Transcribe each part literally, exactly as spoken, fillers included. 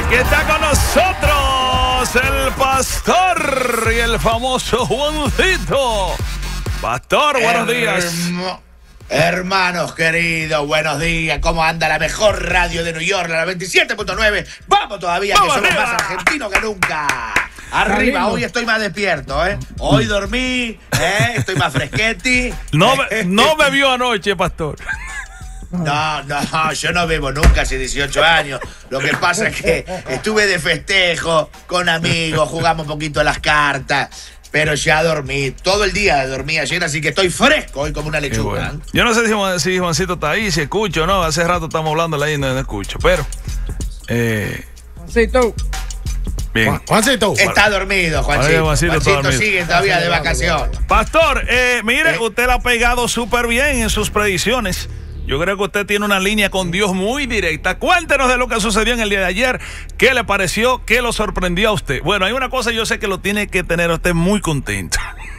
Aquí está con nosotros el pastor y el famoso Juancito. Pastor, buenos días. Hermo, hermanos queridos, buenos días. ¿Cómo anda la mejor radio de New York, la noventa y siete punto nueve? Vamos todavía, ¡Vamos que somos arriba! más argentinos que nunca. Arriba, hoy estoy más despierto, ¿eh? Hoy dormí, ¿eh? Estoy más fresquetti. No me, no me vio anoche, pastor. No, no, yo no bebo nunca hace dieciocho años. Lo que pasa es que estuve de festejo con amigos, jugamos un poquito a las cartas, pero ya dormí. Todo el día dormí ayer, así que estoy fresco hoy como una lechuga. Bueno. Yo no sé si, Juan, si Juancito está ahí, si escucho o no. Hace rato estamos hablando ahí y no, no escucho, pero... Eh, Juancito. Bien. Juan, Juancito. Está dormido, Juancito. Vale, Juancito, Juancito está dormido. sigue todavía de vacación. Pastor, eh, mire, ¿Eh? usted la ha pegado súper bien en sus predicciones. Yo creo que usted tiene una línea con Dios muy directa. Cuéntenos de lo que sucedió en el día de ayer. ¿Qué le pareció? ¿Qué lo sorprendió a usted? Bueno, hay una cosa, yo sé que lo tiene que tener usted muy contento.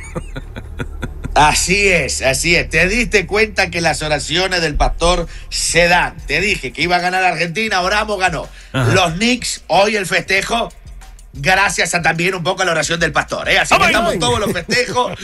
Así es, así es. Te diste cuenta que las oraciones del pastor se dan. Te dije que iba a ganar Argentina, oramos, ganó. Ajá. Los Knicks, hoy el festejo, gracias a también un poco a la oración del pastor, ¿eh? Así que ¡Ay, estamos ay! todos los festejos.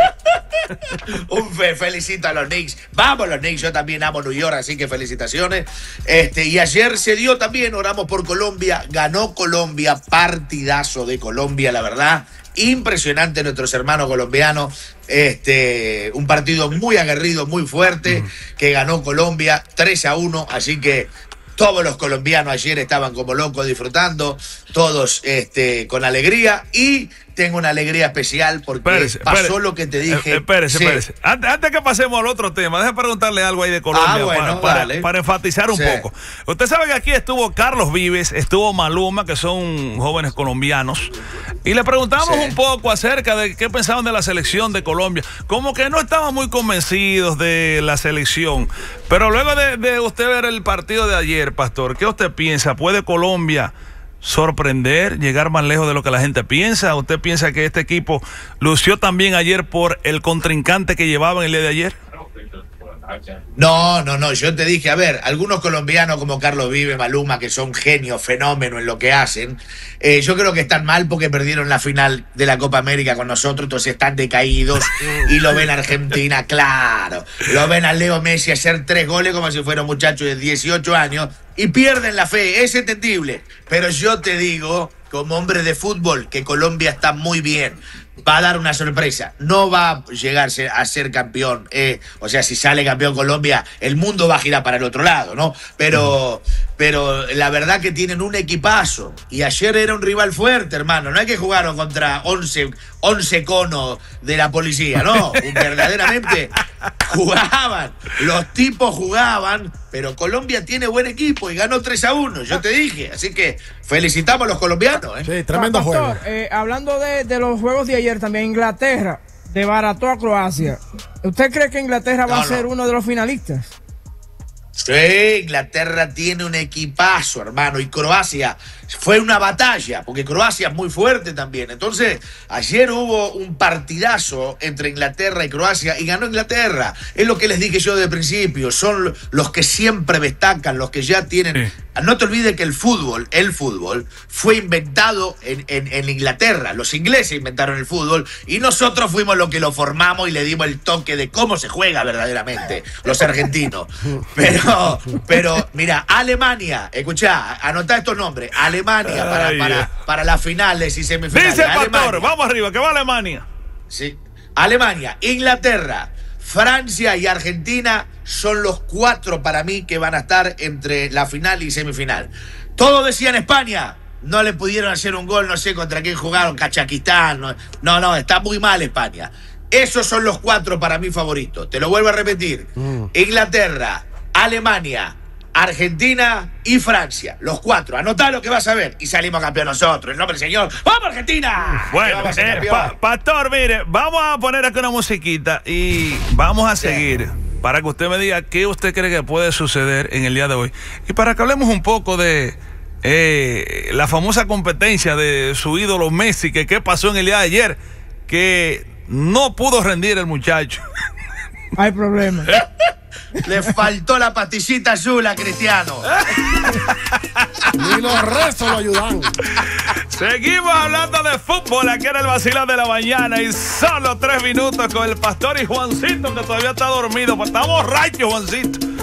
Un fe, felicito a los Knicks. Vamos los Knicks, yo también amo New York, así que felicitaciones. Este, y ayer se dio también, oramos por Colombia, ganó Colombia, partidazo de Colombia, la verdad. Impresionante nuestros hermanos colombianos. Este, un partido muy aguerrido, muy fuerte, que ganó Colombia tres a uno, así que todos los colombianos ayer estaban como locos disfrutando, todos este, con alegría, y tengo una alegría especial porque Espérese, pasó espérese. lo que te dije. Eh, espérese, Sí. espérese. Antes, antes que pasemos al otro tema, déjame preguntarle algo ahí de Colombia Ah, bueno, para, para, dale. para enfatizar un Sí. poco. Usted sabe que aquí estuvo Carlos Vives, estuvo Maluma, que son jóvenes colombianos, y le preguntamos Sí. un poco acerca de qué pensaban de la selección de Colombia. Como que no estaban muy convencidos de la selección. Pero luego de, de usted ver el partido de ayer, pastor, ¿qué usted piensa? ¿Puede Colombia sorprender, llegar más lejos de lo que la gente piensa? ¿Usted piensa que este equipo lució también ayer por el contrincante que llevaban el día de ayer? No, no, no, yo te dije, a ver, algunos colombianos como Carlos Vive, Maluma, que son genios, fenómenos en lo que hacen, eh, yo creo que están mal porque perdieron la final de la Copa América con nosotros, entonces están decaídos y lo ven a Argentina, claro, lo ven a Leo Messi hacer tres goles como si fuera un muchacho de dieciocho años y pierden la fe, es entendible, pero yo te digo, como hombre de fútbol, que Colombia está muy bien. Va a dar una sorpresa, no va a llegarse a ser campeón, eh, o sea, si sale campeón Colombia, el mundo va a girar para el otro lado, ¿no? Pero, pero la verdad que tienen un equipazo, y ayer era un rival fuerte, hermano, no es que jugaron contra once, once conos de la policía, no, verdaderamente jugaban, los tipos jugaban, pero Colombia tiene buen equipo y ganó tres a uno, yo te dije, así que felicitamos a los colombianos, ¿eh? Sí, tremendo Pastor, juego. eh, hablando de, de los juegos de ayer también, Inglaterra desbarató a Croacia. ¿Usted cree que Inglaterra va No, a ser no. uno de los finalistas? Sí, Inglaterra tiene un equipazo, hermano, y Croacia fue una batalla, porque Croacia es muy fuerte también. Entonces, ayer hubo un partidazo entre Inglaterra y Croacia y ganó Inglaterra. Es lo que les dije yo de principio, son los que siempre destacan, los que ya tienen... Sí. No te olvides que el fútbol, el fútbol, fue inventado en, en, en Inglaterra. Los ingleses inventaron el fútbol y nosotros fuimos los que lo formamos y le dimos el toque de cómo se juega verdaderamente, los argentinos. Pero, pero mira, Alemania, escuchá, anotá estos nombres. Alemania para, Ay, para, Dios. para las finales y semifinales. Dice el pastor, Alemania. vamos arriba, que va Alemania. Sí. Alemania, Inglaterra, Francia y Argentina son los cuatro para mí que van a estar entre la final y semifinal. Todos decían España, no le pudieron hacer un gol, no sé contra quién jugaron, Cachaquistán. No, no, no, está muy mal España. Esos son los cuatro para mí favoritos. Te lo vuelvo a repetir. Mm. Inglaterra, Alemania, Argentina y Francia. Los cuatro. Anotá lo que vas a ver. Y salimos campeón nosotros. En nombre del Señor. ¡Vamos, Argentina! Bueno, vamos a ser eh, campeón. pa pastor, mire, vamos a poner aquí una musiquita y vamos a seguir para que usted me diga qué usted cree que puede suceder en el día de hoy. Y para que hablemos un poco de eh, la famosa competencia de su ídolo Messi, que qué pasó en el día de ayer, que no pudo rendir el muchacho. Hay problema. Le faltó la pastillita azul a Cristiano. y los restos lo ayudan. Seguimos hablando de fútbol aquí en el Vacilón de la Mañana y solo tres minutos con el Pastor y Juancito, que todavía está dormido. Pues está borracho, Juancito.